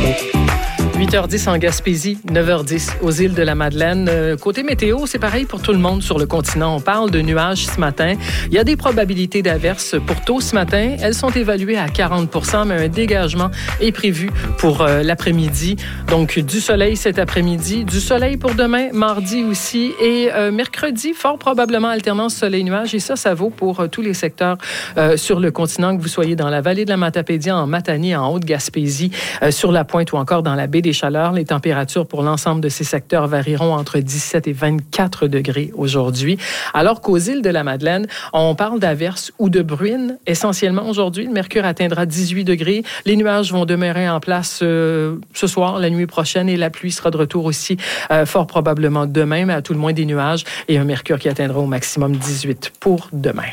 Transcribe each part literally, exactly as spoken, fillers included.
huit heures dix en Gaspésie, neuf heures dix aux îles de la Madeleine. Euh, côté météo, c'est pareil pour tout le monde sur le continent. On parle de nuages ce matin. Il y a des probabilités d'averses pour tôt ce matin. Elles sont évaluées à quarante pour cent, mais un dégagement est prévu pour euh, l'après-midi. Donc, du soleil cet après-midi, du soleil pour demain, mardi aussi, et euh, mercredi, fort probablement alternance soleil-nuage. Et ça, ça vaut pour euh, tous les secteurs euh, sur le continent, que vous soyez dans la vallée de la Matapédia, en Matanie, en Haute-Gaspésie, euh, sur la Pointe ou encore dans la baie des Chaleurs. Les températures pour l'ensemble de ces secteurs varieront entre dix-sept et vingt-quatre degrés aujourd'hui. Alors qu'aux îles de la Madeleine, on parle d'averses ou de bruines. Essentiellement aujourd'hui, le mercure atteindra dix-huit degrés. Les nuages vont demeurer en place euh, ce soir, la nuit prochaine, et la pluie sera de retour aussi euh, fort probablement demain, mais à tout le moins des nuages et un mercure qui atteindra au maximum dix-huit pour demain.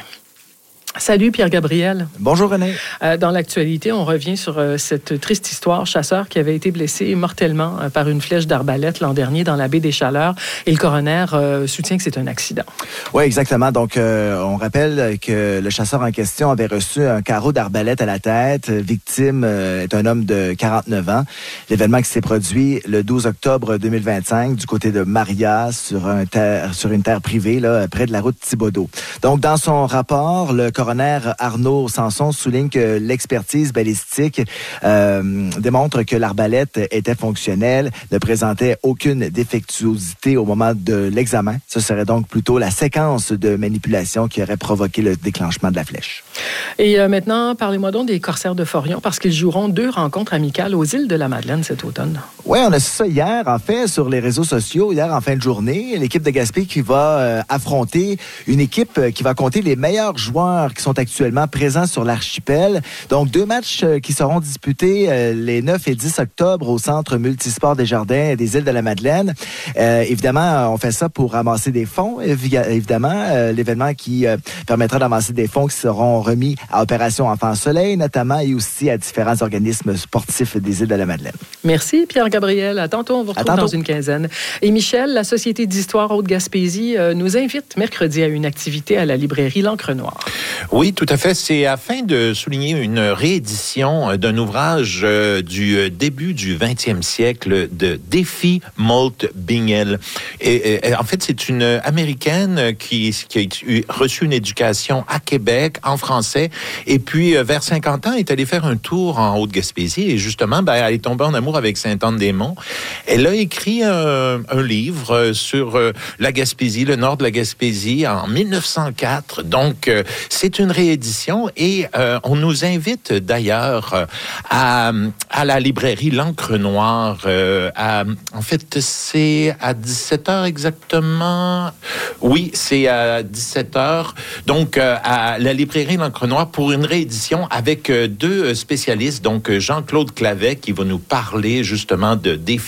Salut Pierre-Gabriel. Bonjour René. Euh, dans l'actualité, on revient sur euh, cette triste histoire. Chasseur qui avait été blessé mortellement euh, par une flèche d'arbalète l'an dernier dans la baie des Chaleurs. Et le coroner euh, soutient que c'est un accident. Oui, exactement. Donc, euh, on rappelle que le chasseur en question avait reçu un carreau d'arbalète à la tête. Victime euh, est un homme de quarante-neuf ans. L'événement qui s'est produit le douze octobre deux mille vingt-cinq du côté de Maria, sur, un terre, sur une terre privée, là, près de la route Thibaudeau. Donc, dans son rapport, le coroner Arnaud Sanson souligne que l'expertise balistique euh, démontre que l'arbalète était fonctionnelle, ne présentait aucune défectuosité au moment de l'examen. Ce serait donc plutôt la séquence de manipulation qui aurait provoqué le déclenchement de la flèche. Et euh, maintenant, parlez-moi donc des Corsaires de Forion, parce qu'ils joueront deux rencontres amicales aux îles de la Madeleine cet automne. Oui, on a su ça hier, en fait, sur les réseaux sociaux, hier en fin de journée. L'équipe de Gaspé qui va euh, affronter une équipe qui va compter les meilleurs joueurs qui sont actuellement présents sur l'archipel. Donc, deux matchs euh, qui seront disputés euh, les neuf et dix octobre au Centre multisport des Jardins des îles de la Madeleine. Euh, évidemment, on fait ça pour ramasser des fonds, évidemment. Euh, l'événement qui euh, permettra d'amasser des fonds qui seront remis à Opération Enfants Soleil, notamment, et aussi à différents organismes sportifs des îles de la Madeleine. Merci, Pierre-Gabriel. À tantôt, on vous retrouve dans une quinzaine. Et Michel, la Société d'histoire Haute-Gaspésie euh, nous invite mercredi à une activité à la librairie L'Encre Noire. Oui, tout à fait. C'est afin de souligner une réédition d'un ouvrage euh, du début du vingtième siècle de Défi Moult Bingel. Et, et en fait, c'est une Américaine qui, qui a reçu une éducation à Québec en français et puis euh, vers cinquante ans est allée faire un tour en Haute-Gaspésie et justement, ben, elle est tombée en amour avec Sainte-Anne-des-Monts. Elle a écrit un, un livre sur euh, la Gaspésie, le nord de la Gaspésie en mille neuf cent quatre. Donc, euh, c'est une réédition et euh, on nous invite d'ailleurs euh, à, à la librairie L'Encre Noire. Euh, à, en fait, c'est à dix-sept heures exactement. Oui, c'est à dix-sept heures. Donc, euh, à la librairie L'Encre Noire pour une réédition avec euh, deux spécialistes. Donc, Jean-Claude Clavet qui va nous parler justement de défis